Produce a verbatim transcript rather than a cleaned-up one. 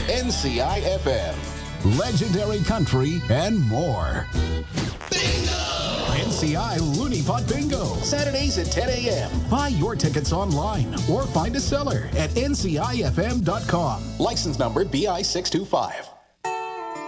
N C I F M. Legendary country and more. N C I Looney Pot Bingo. Saturdays at ten a.m. Buy your tickets online or find a seller at N C I F M dot com. License number B I six two five.